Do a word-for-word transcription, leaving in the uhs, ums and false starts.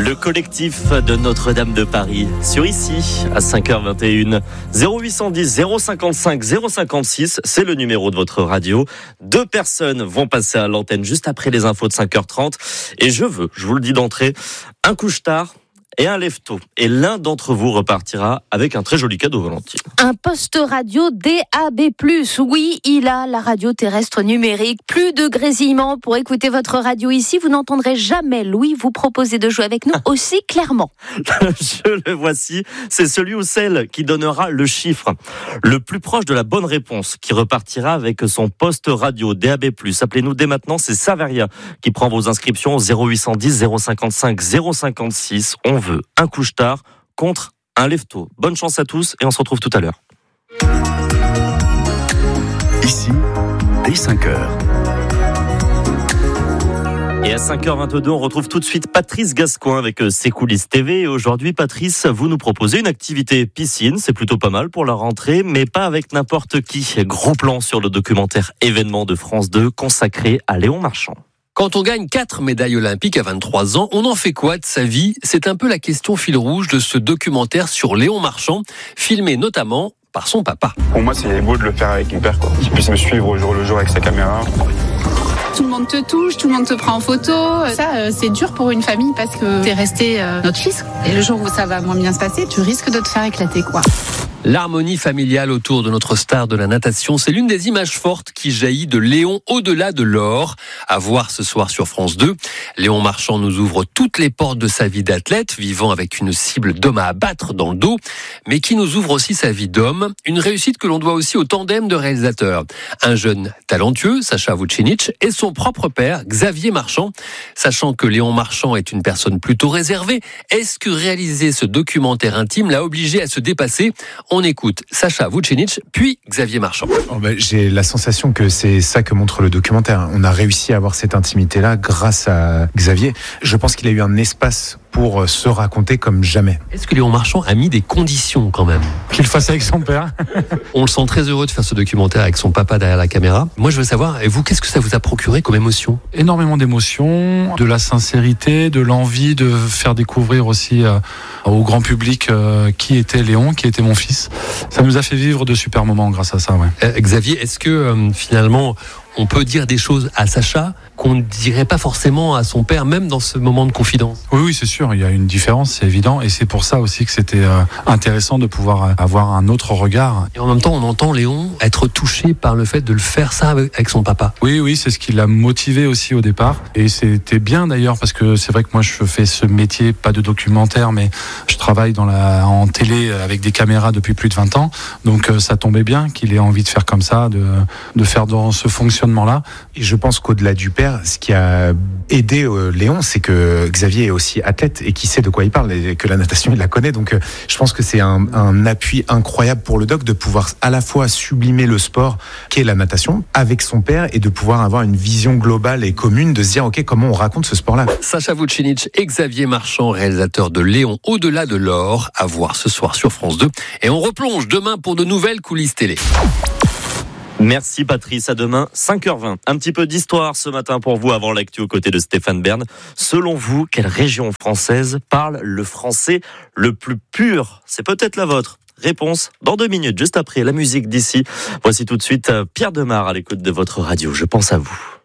Le collectif de Notre-Dame de Paris sur ici à cinq heures vingt et une. zéro huit cent dix zéro cinquante-cinq zéro cinquante-six, c'est le numéro de votre radio. Deux personnes vont passer à l'antenne juste après les infos de cinq heures trente. Et je veux, je vous le dis d'entrée, un couche-tard et un lève-tôt. Et l'un d'entre vous repartira avec un très joli cadeau, Valentine. Un poste radio D A B plus. Oui, il a la radio terrestre numérique. Plus de grésillement pour écouter votre radio ici. Vous n'entendrez jamais Louis vous proposer de jouer avec nous aussi clairement. Je le voici. C'est celui ou celle qui donnera le chiffre le plus proche de la bonne réponse qui repartira avec son poste radio D A B plus. Appelez-nous dès maintenant. C'est Saveria qui prend vos inscriptions au zéro huit cent dix zéro cinquante-cinq zéro cinquante-six. On veut un couche-tard contre un lève-tôt. Bonne chance à tous et on se retrouve tout à l'heure. Ici, dès cinq heures. Et à cinq heures vingt-deux, on retrouve tout de suite Patrice Gascoin avec ses coulisses T V. Et aujourd'hui, Patrice, vous nous proposez une activité piscine. C'est plutôt pas mal pour la rentrée, mais pas avec n'importe qui. Gros plan sur le documentaire Événement de France deux consacré à Léon Marchand. Quand on gagne quatre médailles olympiques à vingt-trois ans, on en fait quoi de sa vie ? C'est un peu la question fil rouge de ce documentaire sur Léon Marchand, filmé notamment par son papa. Pour moi, c'est beau de le faire avec mon père, quoi. Qu'il puisse me suivre au jour le jour avec sa caméra. Tout le monde te touche, tout le monde te prend en photo. Ça, euh, c'est dur pour une famille parce que t'es resté euh, notre fils. Et le jour où ça va moins bien se passer, tu risques de te faire éclater, quoi. L'harmonie familiale autour de notre star de la natation, c'est l'une des images fortes qui jaillit de Léon au-delà de l'or. À voir ce soir sur France deux. Léon Marchand nous ouvre toutes les portes de sa vie d'athlète, vivant avec une cible d'homme à abattre dans le dos, mais qui nous ouvre aussi sa vie d'homme. Une réussite que l'on doit aussi au tandem de réalisateurs. Un jeune talentueux, Sacha Vucinic, et son propre père, Xavier Marchand. Sachant que Léon Marchand est une personne plutôt réservée, est-ce que réaliser ce documentaire intime l'a obligé à se dépasser ? On écoute Sacha Vucinic, puis Xavier Marchand. Oh ben, j'ai la sensation que c'est ça que montre le documentaire. On a réussi à avoir cette intimité-là grâce à Xavier. Je pense qu'il a eu un espace pour se raconter comme jamais. Est-ce que Léon Marchand a mis des conditions quand même ? Qu'il le fasse avec son père. On le sent très heureux de faire ce documentaire avec son papa derrière la caméra. Moi, je veux savoir, et vous, qu'est-ce que ça vous a procuré comme émotion ? Énormément d'émotions, de la sincérité, de l'envie de faire découvrir aussi euh, au grand public euh, qui était Léon, qui était mon fils. Ça nous a fait vivre de super moments grâce à ça. Ouais. Euh, Xavier, est-ce que euh, finalement, on peut dire des choses à Sacha qu'on ne dirait pas forcément à son père, même dans ce moment de confidence ? Oui, oui, c'est sûr, il y a une différence, c'est évident, et c'est pour ça aussi que c'était euh, intéressant de pouvoir avoir un autre regard. Et en même temps, on entend Léon être touché par le fait de le faire ça avec son papa. Oui, oui, c'est ce qui l'a motivé aussi au départ, et c'était bien d'ailleurs, parce que c'est vrai que moi je fais ce métier, pas de documentaire, mais je travaille dans la, en télé avec des caméras depuis plus de vingt ans, donc euh, ça tombait bien qu'il ait envie de faire comme ça, de, de faire dans ce fonctionnement-là. Et je pense qu'au-delà du père, ce qui a aidé euh, Léon, c'est que Xavier est aussi athlète et qui sait de quoi il parle et que la natation, il la connaît. Donc euh, je pense que c'est un, un appui incroyable pour le doc de pouvoir à la fois sublimer le sport qu'est la natation avec son père et de pouvoir avoir une vision globale et commune de se dire ok, comment on raconte ce sport-là. Sacha Vucinic et Xavier Marchand, réalisateur de Léon au-delà de l'or, à voir ce soir sur France deux. Et on replonge demain pour de nouvelles coulisses télé. Merci Patrice, à demain, cinq heures vingt. Un petit peu d'histoire ce matin pour vous avant l'actu aux côtés de Stéphane Bern. Selon vous, quelle région française parle le français le plus pur ? C'est peut-être la vôtre. Réponse dans deux minutes, juste après la musique d'ici. Voici tout de suite Pierre Demar à l'écoute de votre radio. Je pense à vous.